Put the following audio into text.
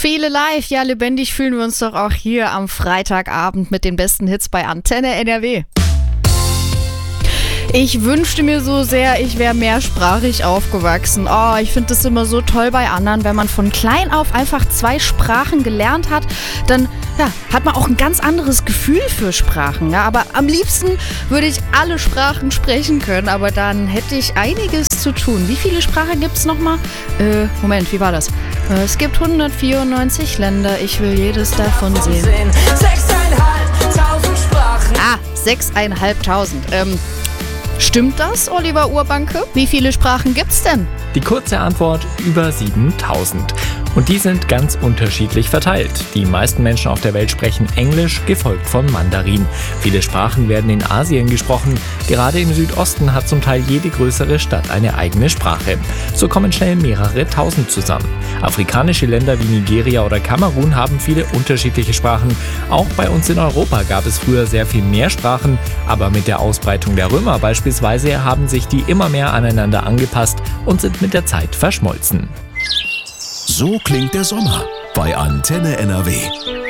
Viele live, ja, lebendig fühlen wir uns doch auch hier am Freitagabend mit den besten Hits bei Antenne NRW. Ich wünschte mir so sehr, ich wäre mehrsprachig aufgewachsen. Oh, ich finde das immer so toll bei anderen, wenn man von klein auf einfach 2 Sprachen gelernt hat, dann hat man auch ein ganz anderes Gefühl für Sprachen. Ja? Aber am liebsten würde ich alle Sprachen sprechen können, aber dann hätte ich einiges zu tun. Wie viele Sprachen gibt es nochmal? Moment, wie war das? Es gibt 194 Länder, ich will jedes davon sehen. 6.500 Sprachen. 6.500. Stimmt das, Oliver Urbanke? Wie viele Sprachen gibt's denn? Die kurze Antwort: über 7000. Und die sind ganz unterschiedlich verteilt. Die meisten Menschen auf der Welt sprechen Englisch, gefolgt von Mandarin. Viele Sprachen werden in Asien gesprochen. Gerade im Südosten hat zum Teil jede größere Stadt eine eigene Sprache. So kommen schnell mehrere tausend zusammen. Afrikanische Länder wie Nigeria oder Kamerun haben viele unterschiedliche Sprachen. Auch bei uns in Europa gab es früher sehr viel mehr Sprachen, aber mit der Ausbreitung der Römer beispielsweise haben sich die immer mehr aneinander angepasst und sind mit der Zeit verschmolzen. So klingt der Sommer bei Antenne NRW.